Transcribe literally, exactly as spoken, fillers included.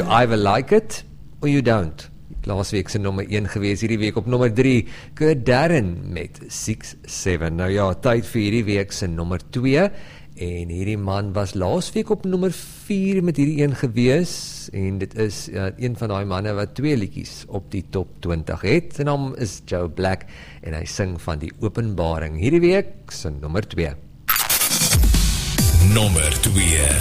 You either like it or you don't. Laasweek se nommer een gewees, hierdie week op nommer drie, Kurt Darren met six seven. Nou ja, tyd vir hierdie week se nommer twee, en hierdie man was laasweek op nommer vier met hierdie een gewees, en dit is uh, een van die manne wat twee liedjies op die top twintig het. Sy naam is Joe Black, en hy sing van die Openbaring. Hierdie week se nommer twee. Nommer twee.